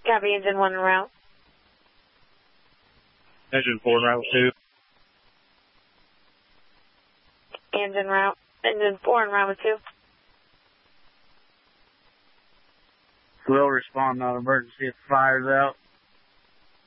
Copy, engine 1 en route. Engine 4 en route 2. Engine route. Engine 4 en route 2. Will respond on emergency if the fire's out.